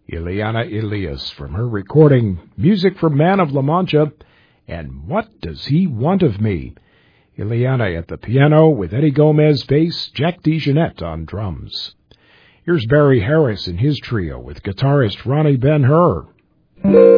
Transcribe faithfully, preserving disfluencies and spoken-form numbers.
Ileana Elias from her recording Music for Man of La Mancha and What Does He Want of Me? Ileana at the piano with Eddie Gomez bass, Jack DeJohnette on drums. Here's Barry Harris and his trio with guitarist Ronnie Ben-Hur.